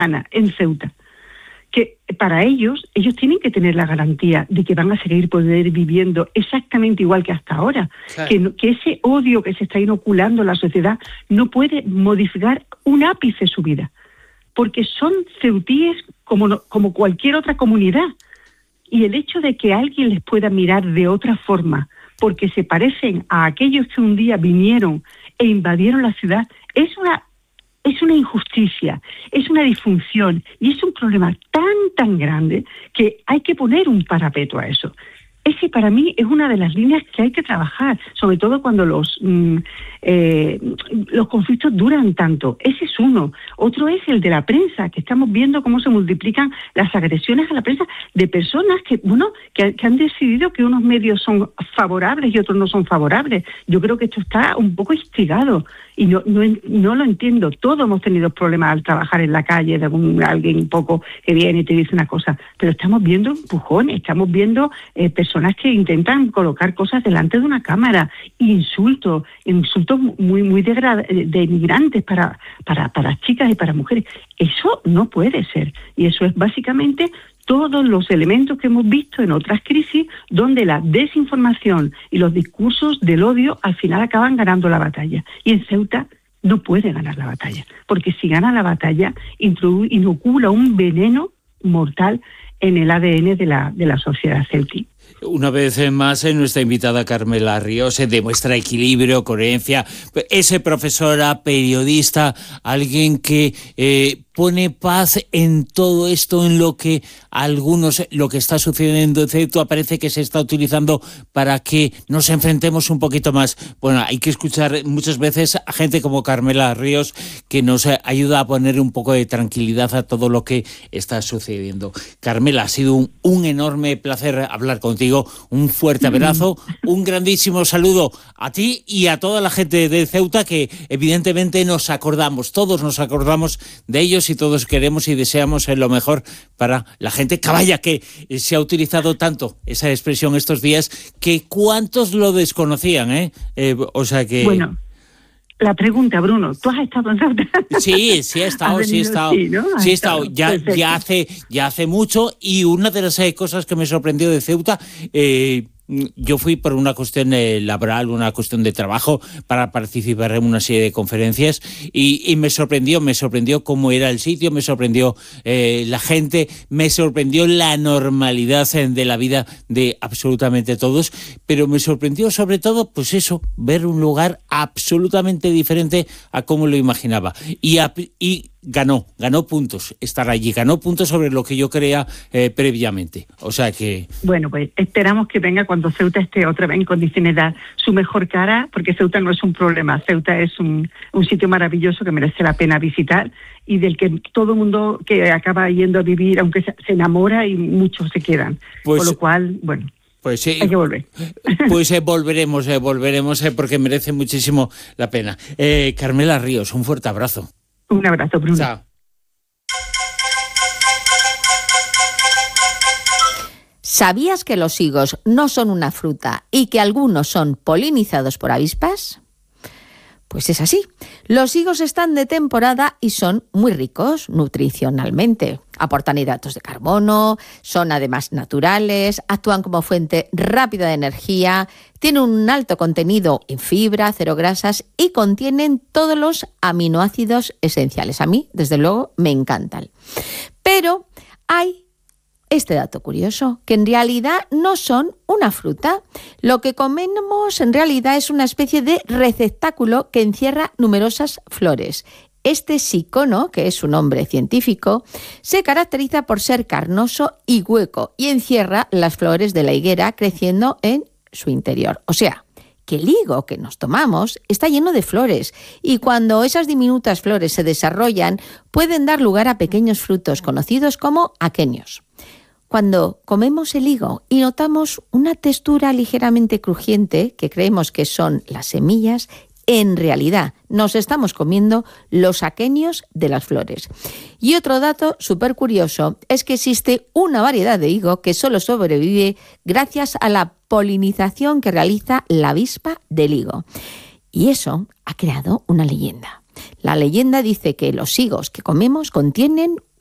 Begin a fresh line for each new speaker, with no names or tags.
en Ceuta, que para ellos tienen que tener la garantía de que van a seguir poder viviendo exactamente igual que hasta ahora. Claro. Que ese odio que se está inoculando en la sociedad no puede modificar un ápice su vida, porque son ceutíes como cualquier otra comunidad. Y el hecho de que alguien les pueda mirar de otra forma, porque se parecen a aquellos que un día vinieron e invadieron la ciudad, es una injusticia, es una disfunción y es un problema tan grande que hay que poner un parapeto a eso. Ese para mí es una de las líneas que hay que trabajar, sobre todo cuando los conflictos duran tanto. Ese es uno. Otro es el de la prensa, que estamos viendo cómo se multiplican las agresiones a la prensa de personas que han decidido que unos medios son favorables y otros no son favorables. Yo creo que esto está un poco instigado y no lo entiendo. Todos hemos tenido problemas al trabajar en la calle de alguien un poco que viene y te dice una cosa, pero estamos viendo empujones, estamos viendo personas que intentan colocar cosas delante de una cámara, insultos muy denigrantes para chicas y para mujeres. Eso no puede ser. Y eso es básicamente todos los elementos que hemos visto en otras crisis donde la desinformación y los discursos del odio al final acaban ganando la batalla. Y en Ceuta no puede ganar la batalla, porque si gana la batalla inocula un veneno mortal en el ADN de la sociedad ceutí.
Una vez más, nuestra invitada Carmela Ríos demuestra equilibrio, coherencia. Es profesora, periodista, alguien que pone paz en todo esto, en lo que lo que está sucediendo en Ceuta parece que se está utilizando para que nos enfrentemos un poquito más. Bueno, hay que escuchar muchas veces a gente como Carmela Ríos que nos ayuda a poner un poco de tranquilidad a todo lo que está sucediendo. Carmela, ha sido un enorme placer hablar contigo. Un fuerte abrazo, un grandísimo saludo a ti y a toda la gente de Ceuta que evidentemente todos nos acordamos de ellos y todos queremos y deseamos lo mejor para la gente caballa, que se ha utilizado tanto esa expresión estos días que cuántos lo desconocían, o sea que...
Bueno. La pregunta, Bruno, ¿tú has estado en Ceuta?
Sí, he estado. Sí he estado. Ya hace mucho, y una de las cosas que me sorprendió de Ceuta, yo fui por una cuestión laboral, una cuestión de trabajo, para participar en una serie de conferencias y me sorprendió cómo era el sitio, me sorprendió la gente, me sorprendió la normalidad de la vida de absolutamente todos, pero me sorprendió sobre todo, pues eso, ver un lugar absolutamente diferente a como lo imaginaba y ganó puntos estar allí, ganó puntos sobre lo que yo creía previamente, o sea que...
Bueno, pues esperamos que venga cuando Ceuta esté otra vez en condiciones de dar su mejor cara, porque Ceuta no es un problema, Ceuta es un sitio maravilloso que merece la pena visitar y del que todo el mundo que acaba yendo a vivir, aunque se enamora y muchos se quedan, pues, con lo cual, bueno... Pues sí, hay que volver.
Pues volveremos porque merece muchísimo la pena. Carmela Ríos, un fuerte abrazo.
Un abrazo, Bruno.
Chao.
¿Sabías que los higos no son una fruta y que algunos son polinizados por avispas? Pues es así. Los higos están de temporada y son muy ricos nutricionalmente. Aportan hidratos de carbono, son además naturales, actúan como fuente rápida de energía, tienen un alto contenido en fibra, cero grasas y contienen todos los aminoácidos esenciales. A mí, desde luego, me encantan. Pero hay este dato curioso, que en realidad no son una fruta. Lo que comemos en realidad es una especie de receptáculo que encierra numerosas flores. Este sicono, que es su nombre científico, se caracteriza por ser carnoso y hueco y encierra las flores de la higuera creciendo en su interior. O sea, que el higo que nos tomamos está lleno de flores y cuando esas diminutas flores se desarrollan pueden dar lugar a pequeños frutos conocidos como aquenios. Cuando comemos el higo y notamos una textura ligeramente crujiente, que creemos que son las semillas, en realidad nos estamos comiendo los aquenios de las flores. Y otro dato súper curioso es que existe una variedad de higo que solo sobrevive gracias a la polinización que realiza la avispa del higo. Y eso ha creado una leyenda. La leyenda dice que los higos que comemos contienen